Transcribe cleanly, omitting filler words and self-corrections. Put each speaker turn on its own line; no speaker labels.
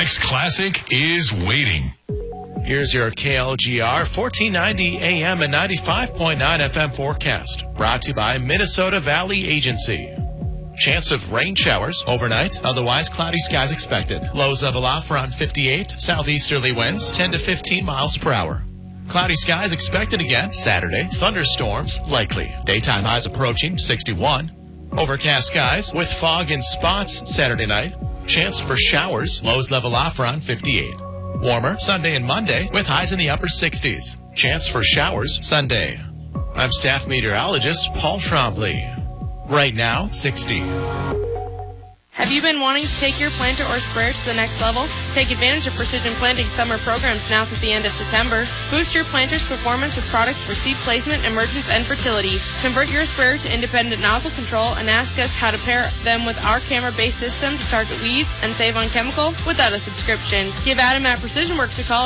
next classic is waiting.
Here's your KLGR 1490 AM and 95.9 FM forecast. Brought to you by Minnesota Valley Agency. Chance of rain showers overnight. Otherwise, cloudy skies expected. Lows level off around 58. Southeasterly winds 10 to 15 miles per hour. Cloudy skies expected again Saturday. Thunderstorms likely. Daytime highs approaching 61. Overcast skies with fog in spots Saturday night. Chance for showers. Lows level off around 58. Warmer Sunday and Monday with highs in the upper 60s. Chance for showers Sunday. I'm staff meteorologist Paul Trombley. Right now, 60.
Have you been wanting to take your planter or sprayer to the next level? Take advantage of Precision Planting summer programs now through the end of September. Boost your planter's performance with products for seed placement, emergence, and fertility. Convert your sprayer to independent nozzle control and ask us how to pair them with our camera-based system to target weeds and save on chemical without a subscription. Give Adam at Precision Works a call